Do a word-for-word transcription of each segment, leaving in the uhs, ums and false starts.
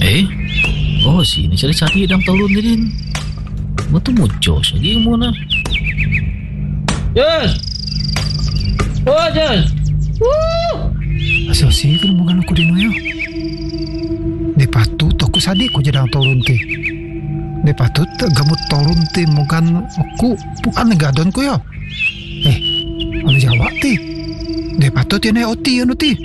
Eh? Oh, sini cari-cari dalam tolong ni din. Betul muncul lagi mu na. Yes. Oh, yes. Woo. Asal-asal kan bukan aku di noyo. De patut aku sadik ko jadi tolong ti. De patut gamut tolong ti bukan aku bukan negadon ko yo. Eh, anu jawab ti. De patut ya na oti anu ti.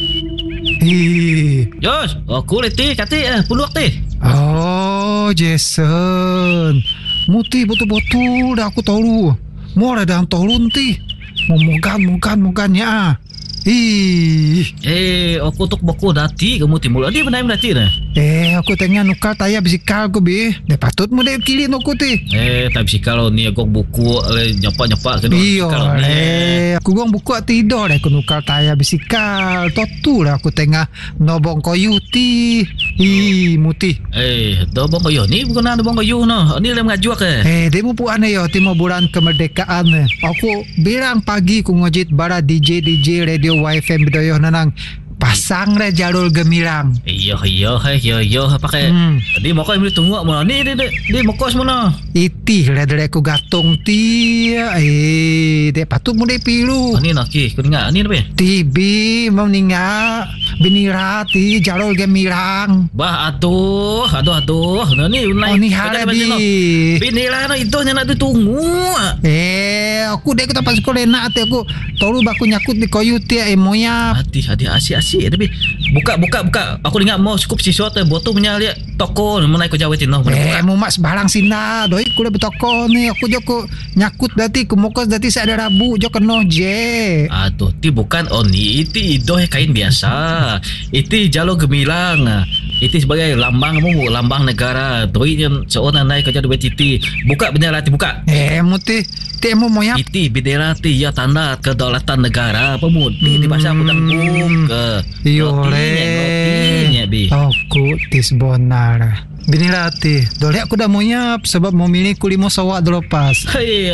Eh, Yes, aku leti kati eh puluh ti. oh Jason. Muti betul-betul dah aku tahu. Mau ada dalam tolong ti. Mau mogan mogan mogannya. Ih, Eh, aku tok boko dati kamu timul. Adi benar dati na. eh aku tengah nukar tayar bisikal ko be. De patut mo de kilin aku ti. Eh, tapi si kalau ni aku buku le nyapak-nyapak ke Iyo le, aku gong buku tidur deh aku nukar tayar bisikal. Totu lah aku tengah nobong koyu ti. Ih, muti. Eh, do bong kayu ni bukan ada bong kayu no. Ni le mengajuak ke. Eh, demo puan yo timo bulan kemerdekaan. Aku bilang pagi ku ngojit bara D J D J radio Y F M bedoyo nanang pasang re jalur gemilang. Iyo iyo he iyo iyo pakai. Hmm. Di mau kau beli tunggu mana ni di di mau kau semua. Itih le dari aku gatung ti. Eh, dek patut mu de pilu. Ni nak ki, kau dengar ni apa? Tibi mau ninga binirati jalur gemilang. Bah aduh, aduh aduh. Nah ni Oh ni harabi. Binilah no itu nak ditunggu. Eh, aku dek kita pas sekolah enak hati aku. Tolu baku nyakut di koyu ti eh moya. Hati hati asyik-asyik tapi buka buka buka. Aku ingat mau cukup sesuatu botol punya lihat toko mana aku jawab tino. Eh, mau mak sebarang sina. Doi ku le betoko ni aku joko nyakut dati ku mokos dati sa ada rabu jo keno je. Aduh, ti bukan oh ni itu idoh kain biasa. Itu jalur gemilang. Itu sebagai lambang mu, lambang negara. Doi yang seorang naik kerja duit titi. Buka bendera ti buka. Eh, muti ti mo moya. Iti bendera ti ya tanda kedaulatan negara pemudi di bahasa Pudang buka. Iyo Notinya le. bi. Aku tis bonar. Binilati, dole aku dah moyap sebab mau milih kulimo sawak delepas. Hei,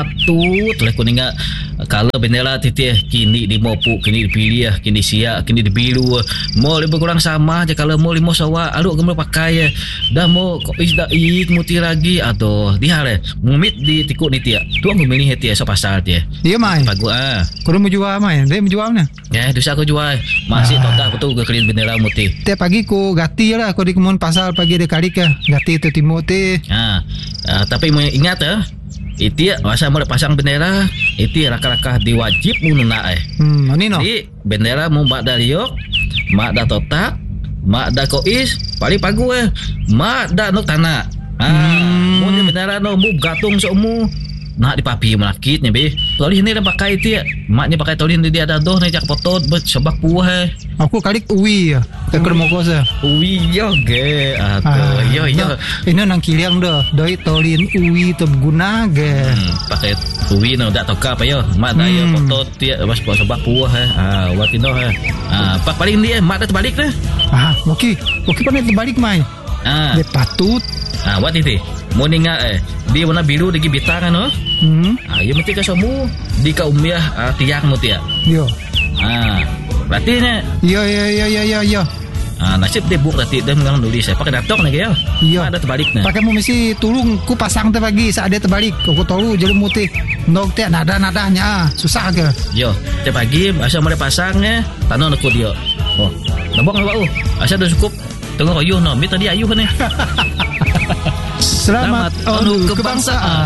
patut lah aku ingat kalau bendera titi kini di mopu, kini dipilih, kini siap, kini dibilu. Mau lebih kurang sama aja kalau mau limo sawak, aduh kamu pakai dah mau kok is dah ik muti lagi atau dia le mumit di tikuk ni tiak. Tu aku milih hati so pasal dia. Iya mai. Bagus ah. Kau mau jual mai? Dia mau jual mana? Ya, dosa aku jual. Masih Ah. tahu dah betul ke kelin bendera muti. Tiap pagi ku gati lah aku di kemun pasar pagi de kali ke. Gati tu timur ti. Ha, uh, tapi mu ingat ah, itu masa mau pasang bendera, itu rakah-rakah diwajib mu nak eh. Hmm, ni no. Di bendera mu mak dah liok, mak dah totak, mak dah kois, paling pagu eh. Mak dah nuk tanah. Ah, Hmm. mu ni bendera no mu gatung sok mu. Nak dipapi melakitnya be. Tolih ni dah pakai itu ya. Maknya pakai tolih ni dia ada doh ni jak potot bet sebab puah eh. Aku kali uwi ya. Tak kena mokos ya. Ui yo ge. Aduh, yo yo. Ini nang kiliang dah. Doi tolin uwi tu berguna ge. Hmm, pakai uwi no dak toka apa yo. Mak dah yo Hmm. potot dia bas sebab puah eh. Ah, watino eh. Ah, pak paling dia mak dah terbalik dah. Ah, okey. Okey pandai terbalik mai. Ah, Dia patut. ah wat itu. Mau ninga eh. Dia warna biru lagi bintang no. Hmm. Ah, ya mesti ka semua di ka umbiah ah, tiang mu dia. Yo. Ah, berarti ne Yo yo yo yo yo yo. ah, nasib dia buk berarti dia mengang nulis saya pakai datok lagi yo. Iya. Mak dah terbalik nah. Pakai mu mesti tulung ku pasang tu pagi saat dia terbalik. Aku tolu jadi mutih. Nok tiak nada-nadanya susah ke. Yo, tiap pagi asal mau pasang eh, tanah aku dia. Oh, nabok nabok oh. Asal dah cukup. Tengok ayuh no, mi tadi ayuh ni. Selamat, Selamat Anu Anu Kebangsaan.